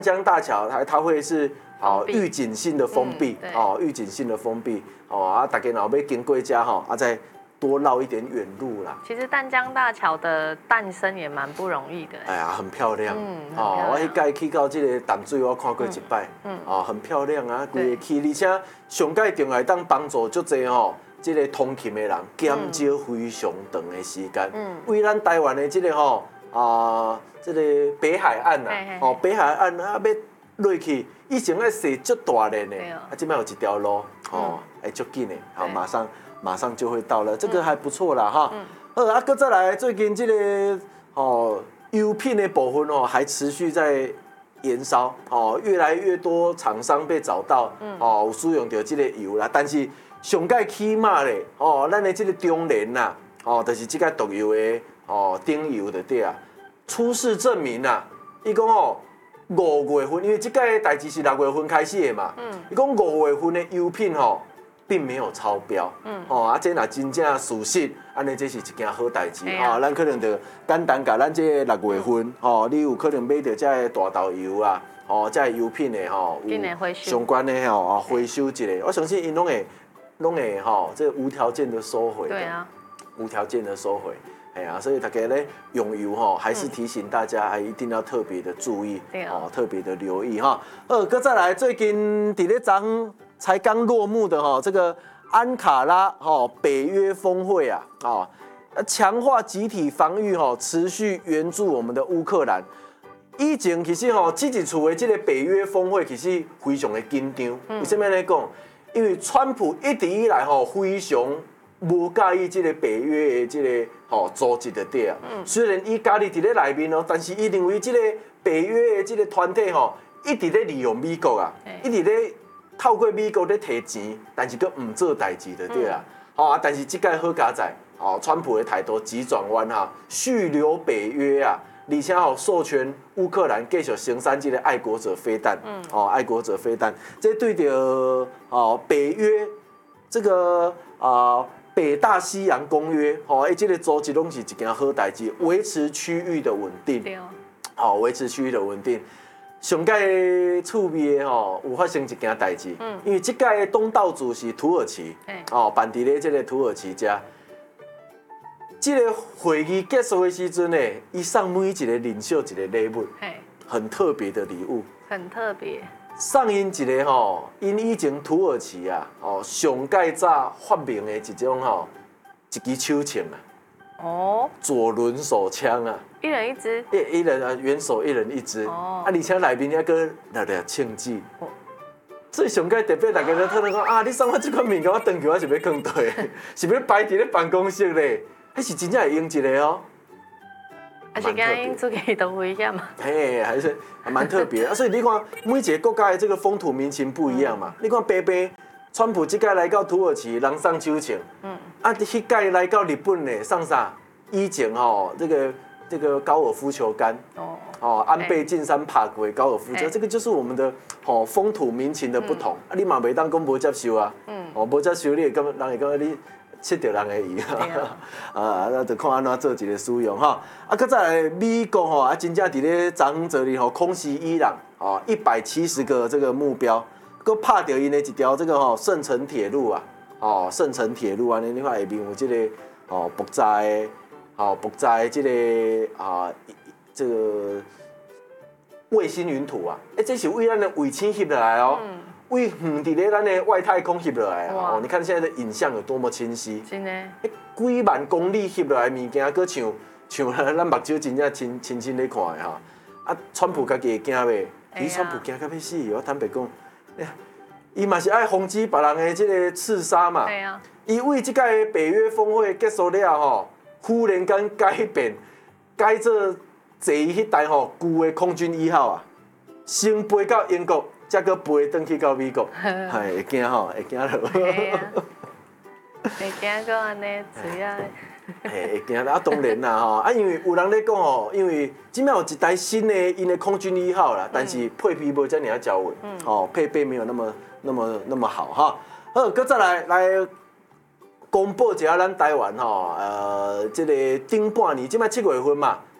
江大桥它会是预警性的封闭，预警性的封闭，大家若要经过家再多绕一点远路啦。 其实淡江大桥的诞生也蛮不容易的。 哎呀，很漂亮。我迄届去到这个淡水，我看过一摆。很漂亮啊，规个区，而且上界重要当帮助足侪这个通勤的人减少非常长的时间。为咱台湾的这个这个北海岸啊，北海岸要落去，以前要坐足大轮的，这摆有一条路，会足紧的，马上就会到了，这个还不错啦哈。搁再来，最近这个油品的部分还持续在延烧，越来越多厂商被找到，有使用到这个油啦，但是上界起码咧，咱的这个中联呐，就是这个毒油的顶油的对啊，出示证明啦，伊讲5月份，因为这个代志是6月份开始的嘛，伊讲5月份的油品并没有超标，这若真正属实，安尼这是一件好代志，咱可能就简单甲咱这个6月份，你有可能买到这个大豆油啊，这个油品的有相关的回收一下，我相信因拢会这无条件的收回，对啊，无条件的收回。哎呀，所以大家咧用油还是提醒大家，一定要特别的注意，特别的留意哈。搁再来，最近伫咧才刚落幕的这个安卡拉北约峰会啊，强化集体防御持续援助我们的乌克兰。以前其实这一次的这个北约峰会其实非常的紧张，为什么来讲？因为川普一直以来非常无介意这个北约的这个组织的对啊。虽然伊家己伫咧内面但是伊认为这个北约的这个团体一直咧利用美国啊，一直咧透过美国咧摕钱，但是佫唔做代志的对啊。但是这届好佳在，川普的态度急转弯续留北约啊。而且授权乌克兰继续生产这个爱国者飞弹，爱国者飞弹，这对着北约这个北大西洋公约，这个组织拢是一件好代志，维持区域的稳定，维持区域的稳定。上届趣味的有发生一件代志，因为这届东道主是土耳其，办伫咧这个土耳其家。这个会议结束的时阵呢，伊送每一个领袖一个礼物，很特别的礼物， 很特别。 送因一个因以前土耳其啊，上届早发明的一种一支手枪啊，左轮手枪啊， 一人一支， 一人元首一人一支，而且内面还搁掠庆记。所以上届特别大家都讨论讲你送我这款物件，我回去我是要放倒，是要摆伫咧办公室咧。还是真正会用一个而且跟因出去都不一样嘛。 还是蛮特别所以你看，每一个国家的这个风土民情不一样嘛。你看，川普这届来到土耳其，人送手枪，迄届来到日本呢，送啥？以前这个高尔夫球杆，安倍晋三拍过的高尔夫球，这个就是我们的风土民情的不同。你嘛袂当讲无接受啊，无接受你会感人会感觉你。切到人的意那就看安怎做一个使用搁再来美国真正伫咧昨昏昨日空袭伊朗170个这个目标，搁拍到因的一条这个圣城铁路啊，圣城铁路安尼，你看下面有这个爆炸的这个这个卫星云图啊，这是为咱的卫星翕落来为远伫咧咱的外太空翕落来你看现在的影像有多么清晰， 真的， 几万公里翕落来物件，搁像咱目睭真正清清咧看的川普家己会惊袂？川普惊到要死，我坦白讲，伊嘛是爱防止别人的这个刺杀嘛。对啊。伊为这届北约峰会结束了忽然间改做坐伊迄台旧的空军1号先飞到英国。才搁飞转去到美国，会惊会惊落。 会惊到安尼，主要。 会惊当然啦因为有人咧讲因为即摆有一台新的因的空军1号啦，但是配备无遮尔较稳，配备没有那么好搁再来公布一下咱台湾这个顶半年，即摆7月份嘛，